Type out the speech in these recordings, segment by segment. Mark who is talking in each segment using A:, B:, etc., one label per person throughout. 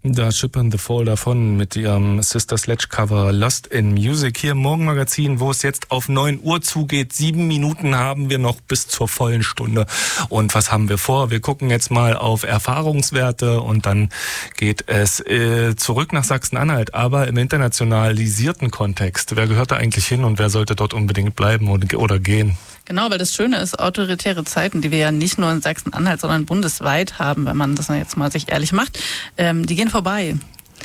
A: Da schippern The Fall davon mit ihrem Sister Sledge Cover Lost in Music hier im Morgenmagazin, wo es jetzt auf 9 Uhr zugeht. 7 Minuten haben wir noch bis zur vollen Stunde. Und was haben wir vor? Wir gucken jetzt mal auf Erfahrungswerte und dann geht es zurück nach Sachsen-Anhalt, aber im internationalisierten Kontext. Wer gehört da eigentlich hin und wer sollte dort unbedingt bleiben oder gehen?
B: Genau, weil das Schöne ist, autoritäre Zeiten, die wir ja nicht nur in Sachsen-Anhalt, sondern bundesweit haben, wenn man das jetzt mal sich ehrlich macht, die gehen vorbei.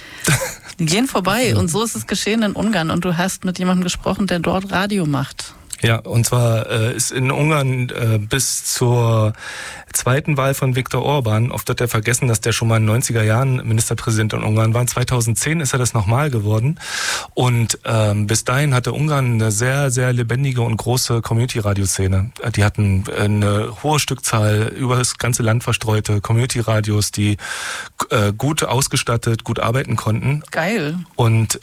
B: Die gehen vorbei und so ist es geschehen in Ungarn und du hast mit jemandem gesprochen, der dort Radio macht.
A: Ja, und zwar ist in Ungarn bis zur zweiten Wahl von Viktor Orbán, oft wird ja vergessen, dass der schon mal in den 90er Jahren Ministerpräsident in Ungarn war. 2010 ist er das nochmal geworden. Und bis dahin hatte Ungarn eine sehr, sehr lebendige und große Community-Radio-Szene. Die hatten eine hohe Stückzahl über das ganze Land verstreute Community-Radios, die gut ausgestattet, gut arbeiten konnten.
B: Geil.
A: Und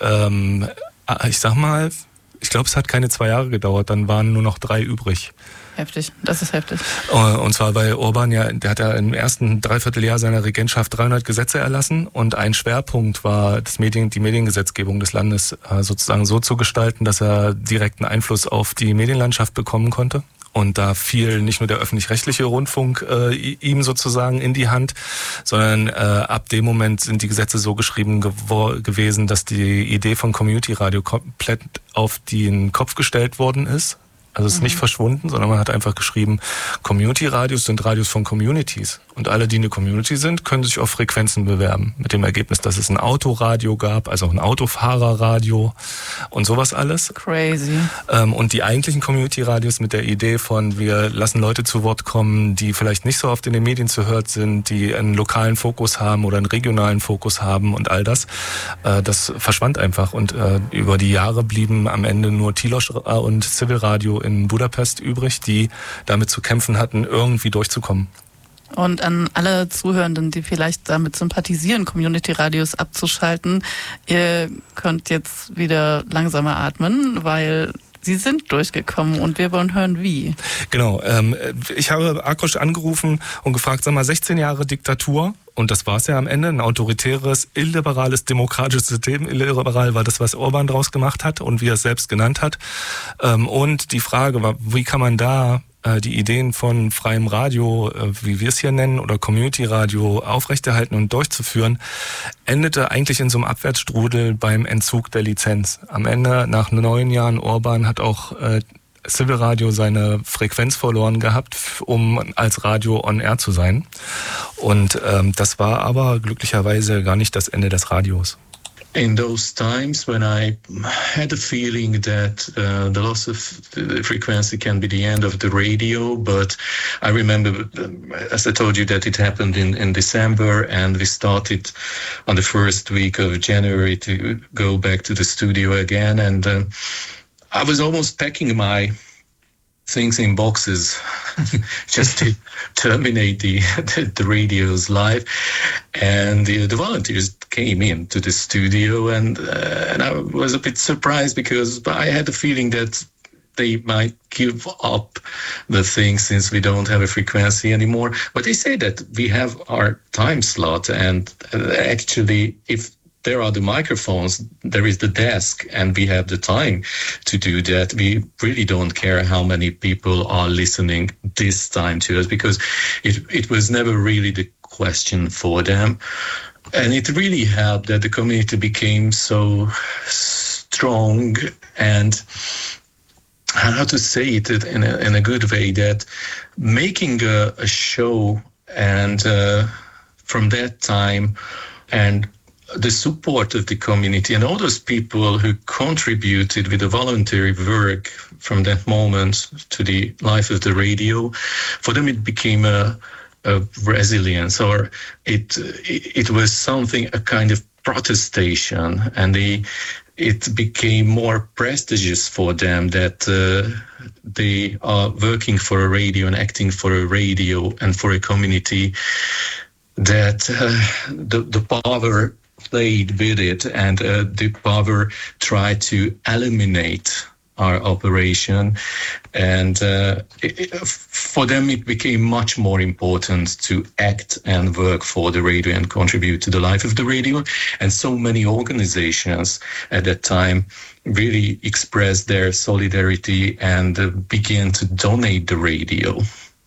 A: ich sag mal, ich glaube, es hat keine 2 Jahre gedauert, dann waren nur noch 3 übrig.
B: Heftig, das ist heftig.
A: Und zwar bei Orbán, der hat ja im ersten Dreivierteljahr seiner Regentschaft 300 Gesetze erlassen und ein Schwerpunkt war, die Mediengesetzgebung des Landes sozusagen so zu gestalten, dass er direkten Einfluss auf die Medienlandschaft bekommen konnte. Und da fiel nicht nur der öffentlich-rechtliche Rundfunk ihm sozusagen in die Hand, sondern ab dem Moment sind die Gesetze so geschrieben gewesen, dass die Idee von Community Radio komplett auf den Kopf gestellt worden ist. Also es ist nicht verschwunden, sondern man hat einfach geschrieben, Community-Radios sind Radios von Communities. Und alle, die eine Community sind, können sich auf Frequenzen bewerben. Mit dem Ergebnis, dass es ein Autoradio gab, also ein Autofahrerradio und sowas alles.
B: Crazy.
A: Und die eigentlichen Community-Radios mit der Idee von, wir lassen Leute zu Wort kommen, die vielleicht nicht so oft in den Medien zu hören sind, die einen lokalen Fokus haben oder einen regionalen Fokus haben und all das, das verschwand einfach. Und über die Jahre blieben am Ende nur Tilos und Civil Radio in Budapest übrig, die damit zu kämpfen hatten, irgendwie durchzukommen.
B: Und an alle Zuhörenden, die vielleicht damit sympathisieren, Community-Radios abzuschalten, ihr könnt jetzt wieder langsamer atmen, weil sie sind durchgekommen und wir wollen hören, wie.
A: Genau, ich habe Akrosch angerufen und gefragt, sag mal, 16 Jahre Diktatur, und das war es ja am Ende, ein autoritäres, illiberales, demokratisches System. Illiberal war das, was Orbán draus gemacht hat und wie er es selbst genannt hat. Und die Frage war, wie kann man da die Ideen von freiem Radio, wie wir es hier nennen, oder Community-Radio aufrechterhalten und durchzuführen, endete eigentlich in so einem Abwärtsstrudel beim Entzug der Lizenz. Am Ende, nach 9 Jahren Orbán, hat auch Civil Radio seine Frequenz verloren gehabt, um als Radio on air zu sein. Und das war aber glücklicherweise gar nicht das Ende des Radios.
C: In those times when I had a feeling that the loss of frequency can be the end of the radio, but I remember, as I told you, that it happened in December, and we started on the first week of January to go back to the studio again, and I was almost packing my things in boxes just to terminate the radio's life, and the volunteers came into the studio, and I was a bit surprised because I had a feeling that they might give up the thing since we don't have a frequency anymore. But they say that we have our time slot, and actually, if there are the microphones, there is the desk, and we have the time to do that. We really don't care how many people are listening this time to us, because it was never really the question for them. And it really helped that the community became so strong, and how to say it in a good way, that making a show, and from that time, and the support of the community and all those people who contributed with the voluntary work from that moment to the life of the radio, for them it became a resilience, or it was something, a kind of protestation, and it became more prestigious for them that they are working for a radio and acting for a radio and for a community, that the power played with it, and the power tried to eliminate our operation. And for them, it became much more important to act and work for the radio and contribute to the life of the radio. And so many organizations at that time really expressed their solidarity and began to donate the radio.